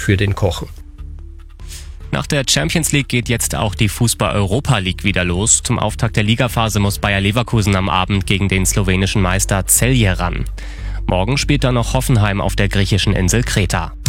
für den Kochen. Nach der Champions League geht jetzt auch die Fußball-Europa League wieder los. Zum Auftakt der Ligaphase muss Bayer Leverkusen am Abend gegen den slowenischen Meister Celje ran. Morgen spielt dann noch Hoffenheim auf der griechischen Insel Kreta.